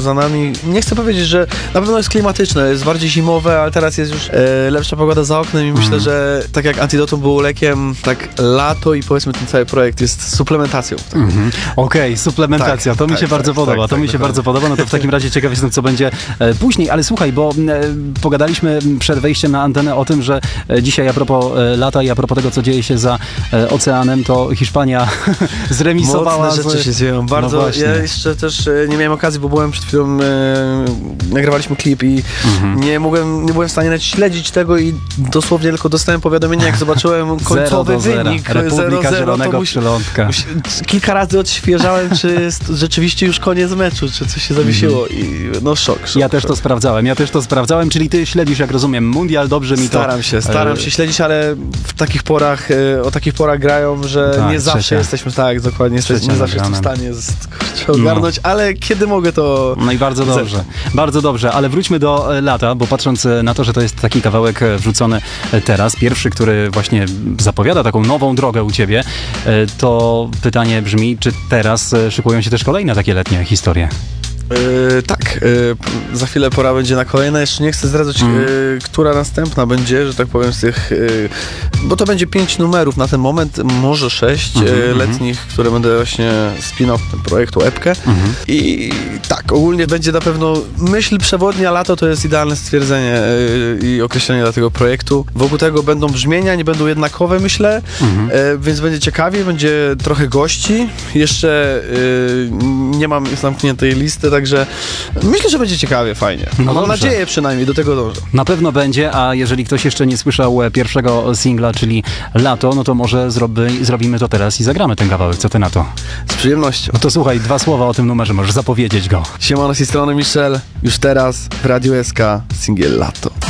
za nami. Nie chcę powiedzieć, że na pewno jest klimatyczne, jest bardziej zimowe, ale teraz jest już lepsza pogoda za oknem i myślę, że tak jak Antidotum było lekiem, tak lato i powiedzmy ten cały projekt jest suplementacją. Tak. Okej, suplementacja, to mi się bardzo podoba, to mi się bardzo podoba, no to w takim razie ciekaw jestem, co będzie później, ale słuchaj, bo pogadaliśmy przed wejściem na antenę o tym, że dzisiaj a propos lata i a propos tego, co dzieje się za oceanem, to Hiszpania zremisowała. Mocne rzeczy się dzieją, bardzo. No ja jeszcze też nie miałem okazji, bo byłem przed chwilą, nagrywaliśmy klip i nie byłem w stanie nawet śledzić tego i dosłownie tylko dostałem powiadomienie, jak zobaczyłem końcowy wynik. Republika 0-0, Zielonego Przylądka. Kilka razy odświeżałem, czy jest rzeczywiście już koniec meczu, czy coś się zawiesiło i no szok. Ja też to sprawdzałem, czyli ty śledzisz, jak rozumiem, mundial, dobrze mi to... Staram się śledzić, ale w takich porach, o takich porach grają, że tak, nie zawsze jesteśmy, tak, dokładnie, nie zawsze jestem w stanie ogarnąć, ale kiedy mogę, to... No i bardzo dobrze, ale wróćmy do lata, bo patrząc na to, że to jest taki kawałek wrzucony teraz, pierwszy, który właśnie zapowiada taką nową drogę u ciebie, to pytanie brzmi, czy teraz szykują się też kolejne takie letnie historie? Tak, za chwilę pora będzie na kolejne. Jeszcze nie chcę zdradzać, która następna będzie, że tak powiem, z tych, bo to będzie 5 numerów na ten moment, może 6 letnich, które będę właśnie spinał w ten projektu, epkę. I tak, ogólnie będzie na pewno myśl przewodnia, lato to jest idealne stwierdzenie i określenie dla tego projektu. Wokół tego będą brzmienia, nie będą jednakowe, myślę, więc będzie ciekawie, będzie trochę gości. Jeszcze nie mam zamkniętej listy, także myślę, że będzie ciekawie, fajnie. Mam nadzieję przynajmniej, do tego dążę. Na pewno będzie, a jeżeli ktoś jeszcze nie słyszał pierwszego singla, czyli Lato, no to może zrobimy to teraz i zagramy ten kawałek. Co ty na to? Z przyjemnością. No to słuchaj, 2 słowa o tym numerze, możesz zapowiedzieć go. Siemano, z tej strony Michel, już teraz w Radiu SK singiel Lato.